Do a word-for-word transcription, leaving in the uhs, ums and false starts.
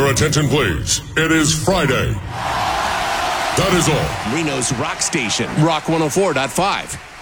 Your attention, please. It is Friday. That is all. Reno's rock station, Rock one oh four point five.